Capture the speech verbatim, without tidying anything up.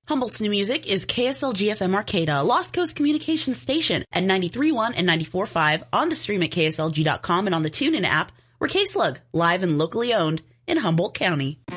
Humboldt's new music is K S L G F M Arcata, Lost Coast Communications Station at ninety-three point one and ninety-four point five on the stream at K S L G dot com and on the TuneIn app. We're K-Slug, live and locally owned in Humboldt County.